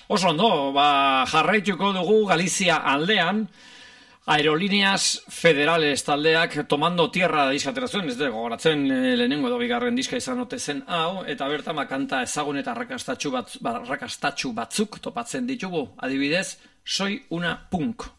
Oso ondo, jarraituko dugu Galizia aldean, Aerolíneas Federales taldeak Tomando Tierra diskatera zuen, ez dugu gogoratzen lehenengo edo bigarren diska izan ote zen hau, eta bertan kanta ezagun eta arrakastatsu batzuk topatzen ditugu, adibidez, Soy una punk.